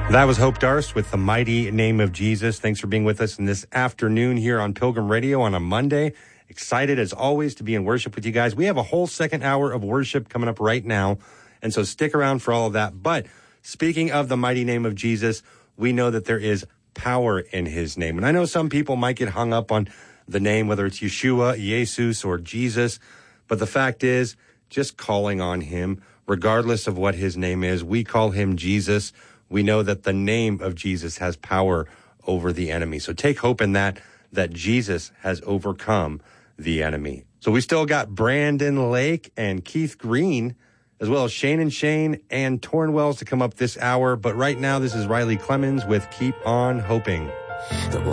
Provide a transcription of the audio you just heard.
That was Hope Darst with the mighty name of Jesus. Thanks for being with us in this afternoon here on Pilgrim Radio on a Monday. Excited as always to be in worship with you guys. We have a whole second hour of worship coming up right now, and so stick around for all of that. But speaking of the mighty name of Jesus, we know that there is power in his name. And I know some people might get hung up on the name, whether it's Yeshua, Jesus, or Jesus. But the fact is, just calling on him, regardless of what his name is, we call him Jesus. We know that the name of Jesus has power over the enemy. So take hope in that Jesus has overcome the enemy. So we still got Brandon Lake and Keith Green, as well as Shane and Shane and Torrin Wells to come up this hour. But right now, this is Riley Clemmons with Keep On Hoping.